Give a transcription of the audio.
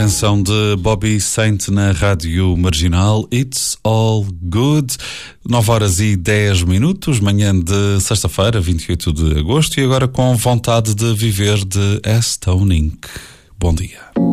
canção de Bobby Saint na Rádio Marginal, It's All Good. 9h10, manhã de sexta-feira, 28 de agosto, e agora com vontade de viver de Stone Inc. Bom dia.